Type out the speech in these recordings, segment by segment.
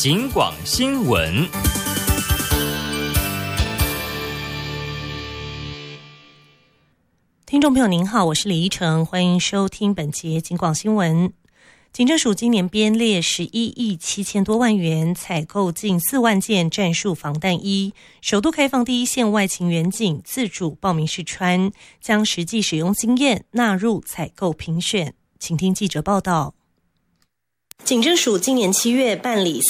警广新闻。 听众朋友您好，我是李依晨，欢迎收听本节警广新闻。警政署今年编列11亿7000多万元，采购近4万件战术防弹衣，首度开放第一线外勤员警自主报名试穿，将实际使用经验纳入采购评选。请听记者报道。警政署今年7月办理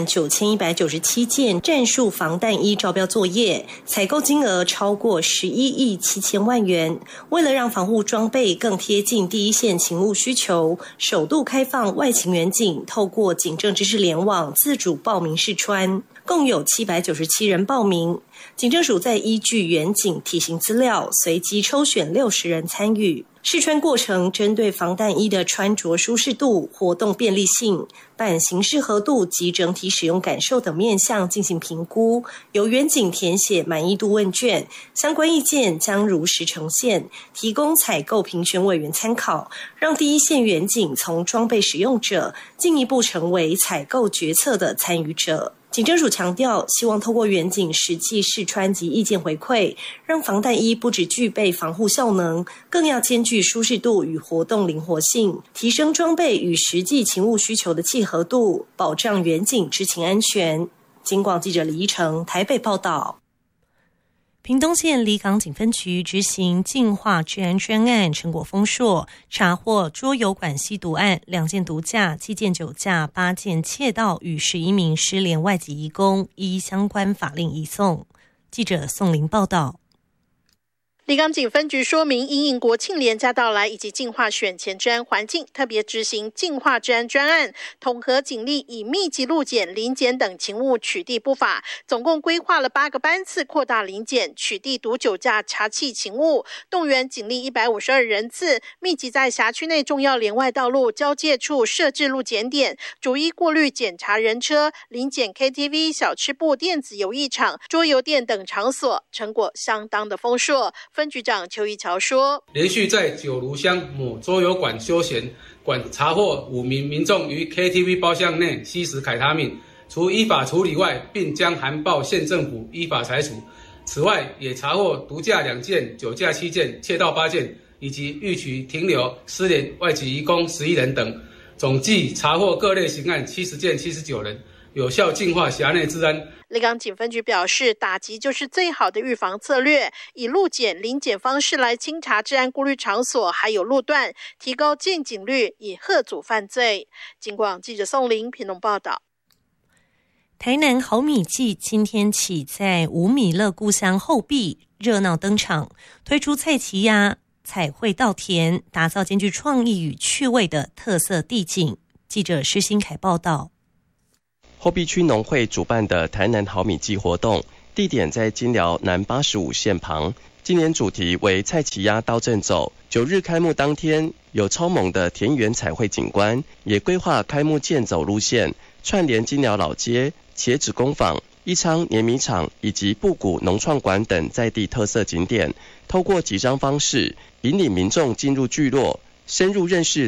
39197件战术防弹衣招标作业，采购金额超过11亿7000万元。为了让防护装备更贴近第一线勤务需求，首度开放外勤员警透过警政知识联网自主报名试穿，共有797人报名。警政署在依据员警体型资料，随机抽选60人参与。试穿过程针对防弹衣的穿着舒适度、活动便利性、版型适合度及整体使用感受等面向进行评估，由员警填写满意度问卷，相关意见将如实呈现，提供采购评选委员参考，让第一线员警从装备使用者进一步成为采购决策的参与者。警政署强调，希望透过员警实际试穿及意见回馈，让防弹衣不只具备防护效能，更要兼具舒适度与活动灵活性，提升装备与实际勤务需求的契合度，保障员警执勤安全。警广记者李依成台北报道。屏东县里港警分局执行净化治安专案，成果丰硕，查获桌游馆吸毒案2件毒驾、7件酒驾、8件窃盗与11名失联外籍移工，依相关法令移送。记者宋玲报道。 里港警分局说明，因应国庆连假到来以及净化选前治安环境，特别执行净化治安专案，统合警力以密集路检、临检等勤务取缔不法，总共规划了8个班次，扩大临检、取缔毒酒驾查缉勤务，动员警力152人次，密集在辖区内重要连外道路交界处设置路检点，逐一过滤检查人车，临检 KTV、小吃部、电子游艺场、桌游店等场所，成果相当的丰硕。分局长邱一桥说， 连续在九如乡某桌游馆休闲馆查获5名民众于 KTV 包厢内吸食凯他命，除依法处理外，并将函报县政府依法裁处。此外，也查获毒驾2件、酒驾7件、窃盗8件，以及逾期停留失联外籍移工11人等，总计查获各类刑案70件79人，有效净化辖内治安。 里港警分局表示，打击就是最好的预防策略，以路检、临检方式来清查治安顾虑场所还有路段，提高见警率，以遏阻犯罪。警广记者宋玲屏东报道。 台南好米季今天起在吴米乐故乡后壁热闹登场，推出菜奇鸭、彩绘稻田，打造兼具创意与趣味的特色地景。记者施新凯报道。 后壁区农会主办的台南好米季活动，地点在金寮南85线旁。今年主题为菜奇鸭刀阵走。9日开幕当天，有超猛的田园彩绘景观，也规划开幕健走路线，串联金寮老街、茄子工坊、义昌碾米厂以及布谷农创馆等在地特色景点，透过集章方式，引领民众进入聚落，深入认识